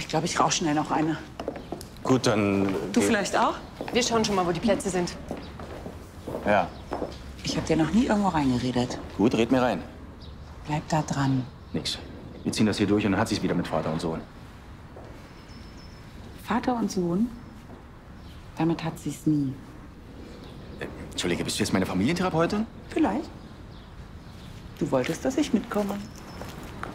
Ich glaube, ich rauche schnell noch eine. Gut, dann... Du vielleicht auch? Wir schauen schon mal, wo die Plätze sind. Ja. Ich habe dir noch nie irgendwo reingeredet. Gut, red mir rein. Bleib da dran. Nix. Wir ziehen das hier durch und dann hat sie's wieder mit Vater und Sohn. Vater und Sohn? Damit hat sie's nie. Entschuldige, bist du jetzt meine Familientherapeutin? Vielleicht. Du wolltest, dass ich mitkomme.